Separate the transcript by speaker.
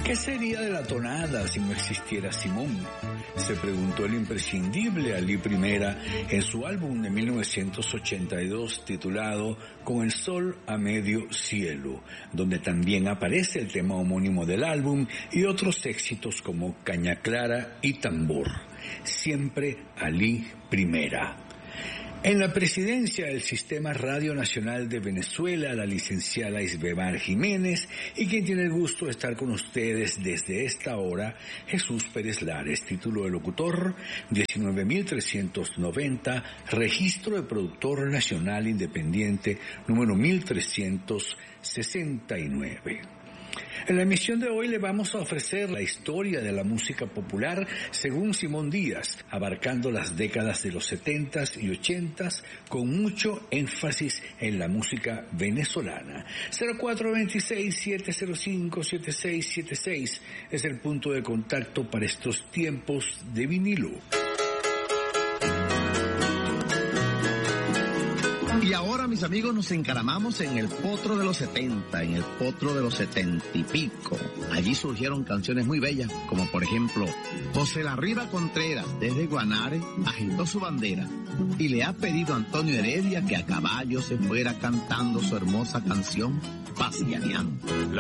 Speaker 1: ¿Qué sería de la tonada si no existiera Simón? Se preguntó el imprescindible Ali Primera en su álbum de 1982 titulado Con el sol a medio cielo, donde también aparece el tema homónimo del álbum y otros éxitos como Caña Clara y Tambor. Siempre Ali Primera. En la presidencia del Sistema Radio Nacional de Venezuela, la licenciada Isbemar Jiménez, y quien tiene el gusto de estar con ustedes desde esta hora, Jesús Pérez Lares, título de locutor 19.390, registro de productor nacional independiente número 1369. En la emisión de hoy le vamos a ofrecer la historia de la música popular según Simón Díaz, abarcando las décadas de los 70s y 80s con mucho énfasis en la música venezolana. 0426-705-7676 es el punto de contacto para estos tiempos de vinilo.
Speaker 2: Y ahora, mis amigos, nos encaramamos en el potro de los 70, en el potro de los 70 y pico. Allí surgieron canciones muy bellas, como por ejemplo, José Larriba Contreras, desde Guanare, agitó su bandera y le ha pedido a Antonio Heredia que a caballo se fuera cantando su hermosa canción, Paseaneando.